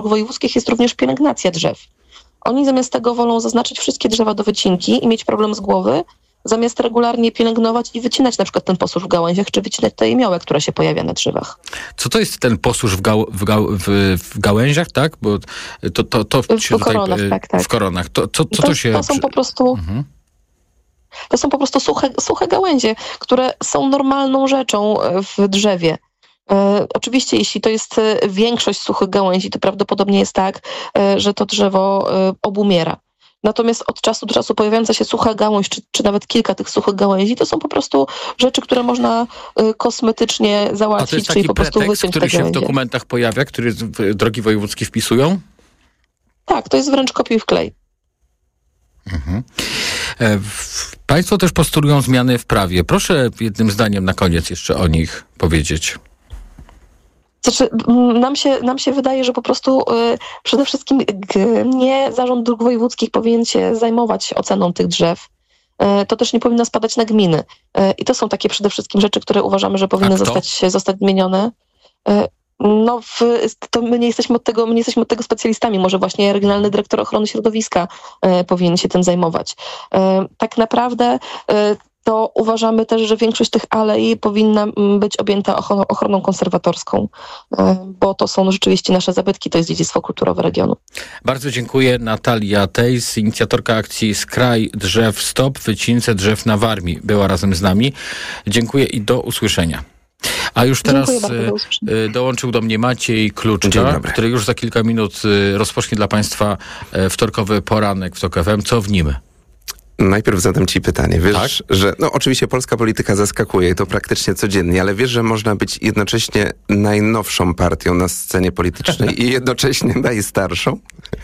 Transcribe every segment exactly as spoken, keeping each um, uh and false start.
wojewódzkich jest również pielęgnacja drzew. Oni zamiast tego wolą zaznaczyć wszystkie drzewa do wycinki i mieć problem z głowy, zamiast regularnie pielęgnować i wycinać na przykład ten posusz w gałęziach, czy wycinać tę jemiołę, która się pojawia na drzewach. Co to jest ten posusz w, gał, w, gał, w, w gałęziach, tak? Bo to, to, to w, w się koronach, tutaj, tak, tak. W koronach. To, co, co to, to się... To są po prostu... Mhm. To są po prostu suche, suche gałęzie, które są normalną rzeczą w drzewie. E, oczywiście, jeśli to jest większość suchych gałęzi, to prawdopodobnie jest tak, e, że to drzewo e, obumiera. Natomiast od czasu do czasu pojawiająca się sucha gałąź, czy, czy nawet kilka tych suchych gałęzi, to są po prostu rzeczy, które można y, kosmetycznie załatwić, A to jest taki czyli po prostu pretekst, wyciąć który te się gałęzie. w dokumentach pojawia, który drogi wojewódzkie wpisują? Tak, to jest wręcz kopiuj wklej. Mhm. E, w, państwo też postulują zmiany w prawie. Proszę jednym zdaniem na koniec jeszcze o nich powiedzieć. Znaczy, nam się, nam się wydaje, że po prostu y, przede wszystkim g, nie Zarząd Dróg Wojewódzkich powinien się zajmować oceną tych drzew. Y, to też nie powinno spadać na gminy. Y, I to są takie przede wszystkim rzeczy, które uważamy, że powinny zostać, zostać zmienione. Y, no, w, to my nie jesteśmy od tego, my nie jesteśmy od tego specjalistami. Może właśnie Regionalny Dyrektor Ochrony Środowiska y, powinien się tym zajmować. Y, tak naprawdę y, to uważamy też, że większość tych alei powinna być objęta ochroną konserwatorską, bo to są rzeczywiście nasze zabytki, to jest dziedzictwo kulturowe regionu. Bardzo dziękuję. Natalia Tejs, inicjatorka akcji Skraj Drzew Stop, wycince drzew na Warmii, była razem z nami. Dziękuję i do usłyszenia. A już teraz bardzo, do dołączył do mnie Maciej Kluczka, który już za kilka minut rozpocznie dla Państwa wtorkowy poranek w TOK F M. Co w nim? Najpierw zadam ci pytanie. Wiesz, tak? że no oczywiście polska polityka zaskakuje i to praktycznie codziennie, ale wiesz, że można być jednocześnie najnowszą partią na scenie politycznej i jednocześnie najstarszą?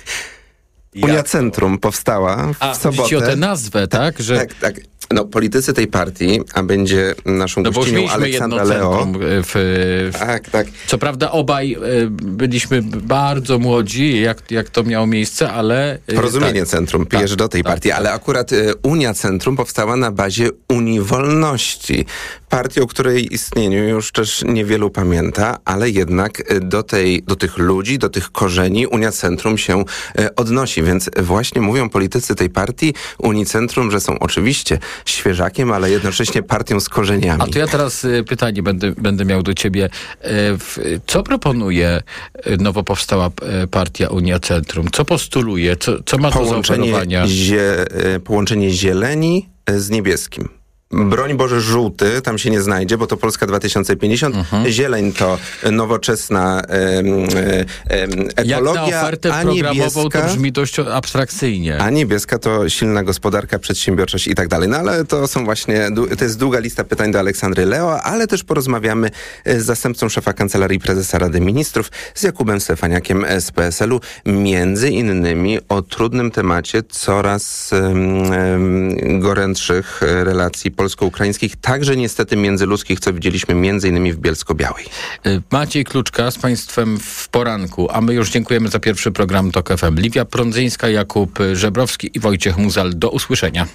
Unia Centrum powstała w A, sobotę. chodzi o tę nazwę, tak? Że... Tak, tak. No, politycy tej partii, a będzie naszą no gościnią Aleksandra Leo. W, w, tak, tak. Co prawda obaj y, byliśmy bardzo młodzi, jak, jak to miało miejsce, ale... Y, Porozumienie tak, Centrum, pijesz tak, do tej tak, partii, tak. ale akurat y, Unia Centrum powstała na bazie Unii Wolności. Partii, o której istnieniu już też niewielu pamięta, ale jednak y, do, tej, do tych ludzi, do tych korzeni Unia Centrum się y, odnosi, więc właśnie mówią politycy tej partii Unii Centrum, że są oczywiście świeżakiem, ale jednocześnie partią z korzeniami. A to ja teraz y, pytanie będę, będę miał do ciebie. Y, w, co proponuje y, nowo powstała y, partia Unia Centrum? Co postuluje? Co, co ma do zaoferowania? Zie, y, połączenie zieleni y, z niebieskim. Broń Boże żółty tam się nie znajdzie, bo to Polska dwa tysiące pięćdziesiąt. Mhm. Zieleń to nowoczesna em, em, ekologia. Jak na ofertę a programową niebieska, to brzmi dość abstrakcyjnie. A niebieska to silna gospodarka, przedsiębiorczość i tak dalej. No ale to są właśnie, to jest długa lista pytań do Aleksandry Leo, ale też porozmawiamy z zastępcą szefa Kancelarii Prezesa Rady Ministrów, z Jakubem Stefaniakiem z P S L u, między innymi o trudnym temacie coraz um, gorętszych relacji polsko-ukraińskich, także niestety międzyludzkich, co widzieliśmy między innymi w Bielsko-Białej. Maciej Kluczka z Państwem w poranku, a my już dziękujemy za pierwszy program TOK F M. Liwia Prądzyńska, Jakub Żebrowski i Wojciech Muzal. Do usłyszenia.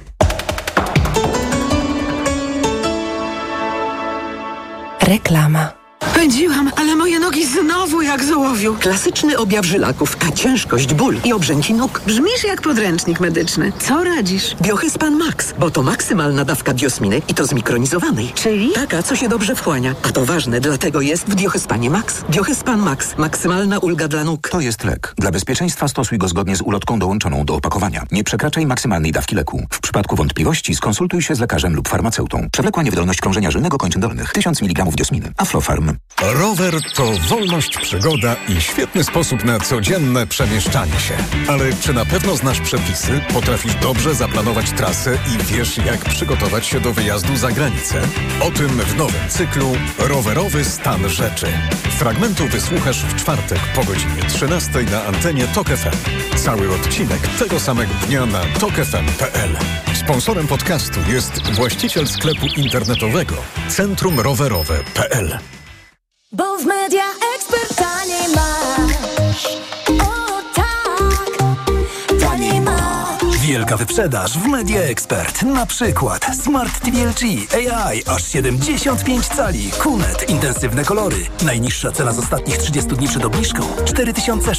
Reklama. Pędziłam, ale moje nogi znowu jak z ołowiu. Klasyczny objaw żylaków, a ciężkość, ból i obrzęki nóg. Brzmisz jak podręcznik medyczny. Co radzisz? Biohyspan Max, bo to maksymalna dawka diosminy i to zmikronizowanej. Czyli? Taka, co się dobrze wchłania. A to ważne, dlatego jest w Biohyspanie Max. Biohyspan Max. Maksymalna ulga dla nóg. To jest lek. Dla bezpieczeństwa stosuj go zgodnie z ulotką dołączoną do opakowania. Nie przekraczaj maksymalnej dawki leku. W przypadku wątpliwości skonsultuj się z lekarzem lub farmaceutą. Przewlekła niewydolność krążenia żylnego kończyn dolnych. tysiąc miligramów diosminy. Aflofarm. Rower to wolność, przygoda i świetny sposób na codzienne przemieszczanie się. Ale czy na pewno znasz przepisy? Potrafisz dobrze zaplanować trasę i wiesz, jak przygotować się do wyjazdu za granicę? O tym w nowym cyklu Rowerowy stan rzeczy. Fragmentu wysłuchasz w czwartek po godzinie trzynastej na antenie TOK F M. Cały odcinek tego samego dnia na tok f m kropka p l. Sponsorem podcastu jest właściciel sklepu internetowego Centrum Rowerowe kropka p l. Bo w Media Expert taniej masz. O tak, taniej masz. Wielka wyprzedaż w Media Expert. Na przykład Smart T V L G A I aż siedemdziesiąt pięć cali. Q N E T intensywne kolory. Najniższa cena z ostatnich trzydziestu dni przed obniżką cztery tysiące